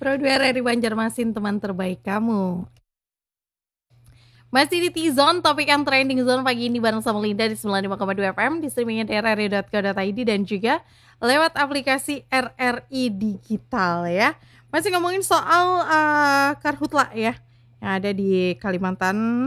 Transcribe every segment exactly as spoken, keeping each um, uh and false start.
Pro dua R R I Banjarmasin, teman terbaik kamu. Masih di T-Zone, topik yang trending zone pagi ini bareng sama Linda di sembilan puluh lima koma dua F M, di streamingnya di r r i dot co dot i d dan juga lewat aplikasi R R I Digital ya. Masih ngomongin soal uh, karhutla ya, yang ada di Kalimantan.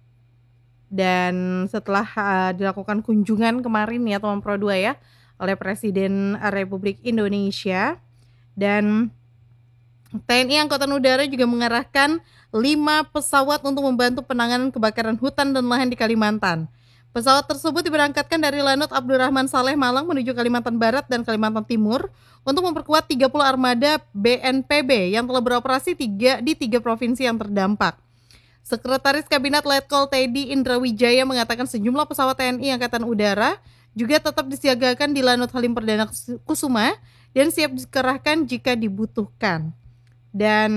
Dan setelah uh, dilakukan kunjungan kemarin ya teman Pro dua ya, oleh Presiden Republik Indonesia. Dan T N I Angkatan Udara juga mengerahkan lima pesawat untuk membantu penanganan kebakaran hutan dan lahan di Kalimantan. Pesawat tersebut diberangkatkan dari Lanut Abdurrahman Saleh Malang menuju Kalimantan Barat dan Kalimantan Timur untuk memperkuat tiga puluh armada B N P B yang telah beroperasi tiga, di tiga provinsi yang terdampak. Sekretaris Kabinet Letkol Teddy Indra Wijaya mengatakan sejumlah pesawat T N I Angkatan Udara juga tetap disiagakan di Lanut Halim Perdana Kusuma dan siap dikerahkan jika dibutuhkan. Dan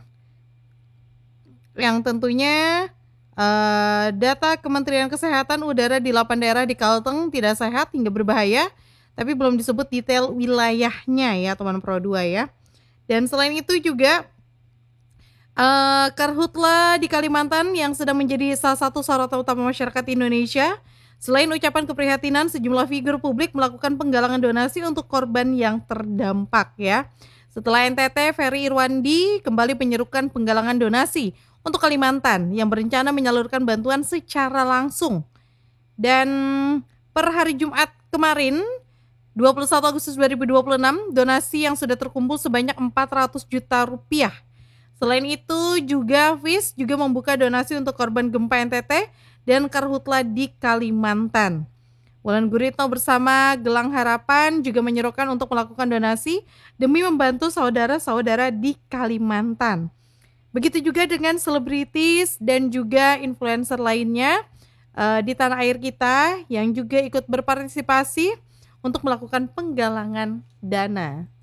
yang tentunya uh, data Kementerian Kesehatan Udara di delapan daerah di Kalteng tidak sehat hingga berbahaya, tapi belum disebut detail wilayahnya ya teman Pro dua ya. Dan selain itu juga uh, karhutla di Kalimantan yang sedang menjadi salah satu sorotan utama masyarakat Indonesia. Selain ucapan keprihatinan, sejumlah figur publik melakukan penggalangan donasi untuk korban yang terdampak ya. Setelah N T T, Ferry Irwandi kembali menyerukan penggalangan donasi untuk Kalimantan yang berencana menyalurkan bantuan secara langsung. Dan per hari Jumat kemarin, dua puluh satu Agustus dua ribu dua puluh enam, donasi yang sudah terkumpul sebanyak empat ratus juta rupiah. Selain itu juga V I S juga membuka donasi untuk korban gempa N T T dan karhutla di Kalimantan. Wulan Guritno bersama Gelang Harapan juga menyerukan untuk melakukan donasi demi membantu saudara-saudara di Kalimantan. Begitu juga dengan selebritis dan juga influencer lainnya uh, di tanah air kita yang juga ikut berpartisipasi untuk melakukan penggalangan dana.